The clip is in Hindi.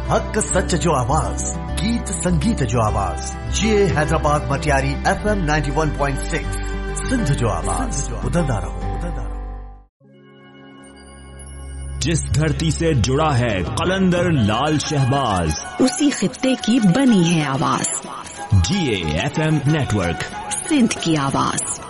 हक सच जो आवाज, गीत संगीत जो आवाज, ये हैदराबाद मटियारी FM 91.6 सिंध जो आवाज, बदलता रहो। जिस धरती से जुड़ा है कलंदर लाल शहबाज, उसी खित्ते की बनी है आवाज। GA FM नेटवर्क, सिंध की आवाज।